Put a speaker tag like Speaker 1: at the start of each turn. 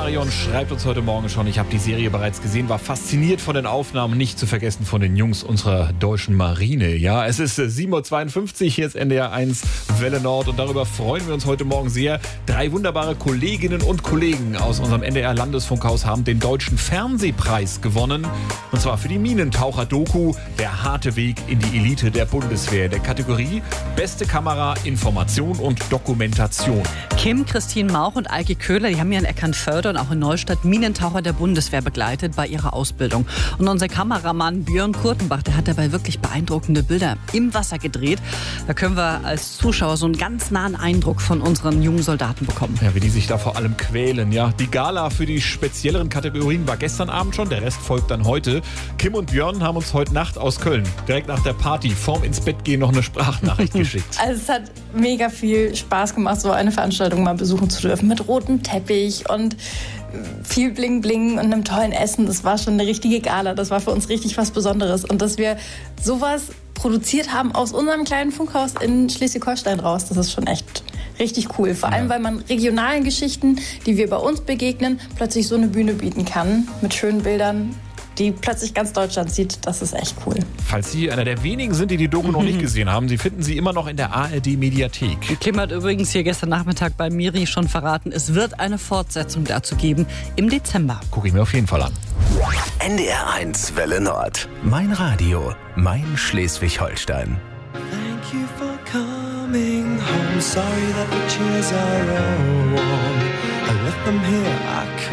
Speaker 1: Marion schreibt uns heute Morgen schon, ich habe die Serie bereits gesehen, war fasziniert von den Aufnahmen, nicht zu vergessen von den Jungs unserer deutschen Marine. Ja, es ist 7.52 Uhr, hier ist NDR 1 Welle Nord und darüber freuen wir uns heute Morgen sehr. 3 wunderbare Kolleginnen und Kollegen aus unserem NDR Landesfunkhaus haben den Deutschen Fernsehpreis gewonnen. Und zwar für die Minentaucher-Doku Der harte Weg in die Elite der Bundeswehr, der Kategorie Beste Kamera, Information und Dokumentation.
Speaker 2: Kim, Christine Mauch und Eike Köhler, die haben ja in Eckernförde und auch in Neustadt Minentaucher der Bundeswehr begleitet bei ihrer Ausbildung. Und unser Kameramann Björn Kurtenbach, der hat dabei wirklich beeindruckende Bilder im Wasser gedreht. Da können wir als Zuschauer so einen ganz nahen Eindruck von unseren jungen Soldaten bekommen.
Speaker 1: Ja, wie die sich da vor allem quälen. Ja, die Gala für die spezielleren Kategorien war gestern Abend schon, der Rest folgt dann heute. Kim und Björn haben uns heute Nacht aus Köln, direkt nach der Party, vorm ins Bett gehen, noch eine Sprachnachricht geschickt.
Speaker 3: Also es hat mega viel Spaß gemacht, so eine Veranstaltung mal besuchen zu dürfen mit rotem Teppich und viel Bling Bling und einem tollen Essen. Das war schon eine richtige Gala. Das war für uns richtig was Besonderes. Und dass wir sowas produziert haben aus unserem kleinen Funkhaus in Schleswig-Holstein raus, das ist schon echt richtig cool. Vor allem, weil man regionalen Geschichten, die wir bei uns begegnen, plötzlich so eine Bühne bieten kann mit schönen Bildern, die plötzlich ganz Deutschland sieht. Das ist echt cool.
Speaker 1: Falls Sie einer der wenigen sind, die die Doku noch nicht gesehen haben, Sie finden sie immer noch in der ARD-Mediathek.
Speaker 2: Kim hat übrigens hier gestern Nachmittag bei Miri schon verraten, es wird eine Fortsetzung dazu geben im Dezember.
Speaker 1: Gucke ich mir auf jeden Fall an.
Speaker 4: NDR 1 Welle Nord. Mein Radio, mein Schleswig-Holstein.
Speaker 5: Thank you for coming home. Sorry that the chairs are all warm. I left them here.